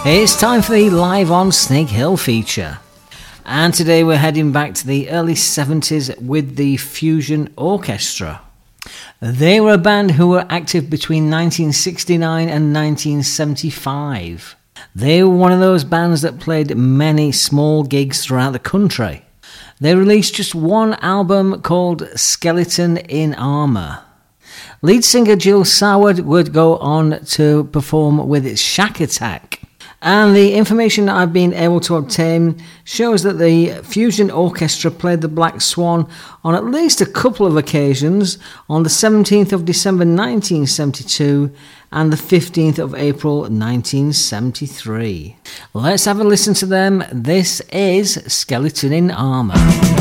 It's time for the Live on Snake Hill feature. And today we're heading back to the early 70s with the Fusion Orchestra. They were a band who were active between 1969 and 1975. They were one of those bands that played many small gigs throughout the country. They released just one album called Skeleton in Armour. Lead singer Jill Saward would go on to perform with Shack Attack. And the information that I've been able to obtain shows that the Fusion Orchestra played the Black Swan on at least a couple of occasions, on the 17th of December 1972 and the 15th of April 1973. Let's have a listen to them. This is Skeleton in Armour.